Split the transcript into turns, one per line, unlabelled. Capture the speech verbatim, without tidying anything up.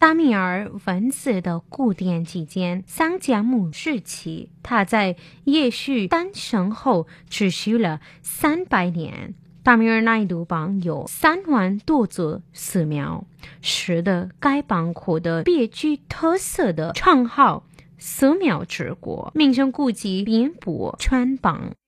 达米尔文字的古典期间，桑加姆时期，他在耶稣诞生后持续了三百年。达米尔那一度邦有三万多座寺庙，使得该邦获得别具特色的称号“寺庙之国”，名声估计遍布全邦。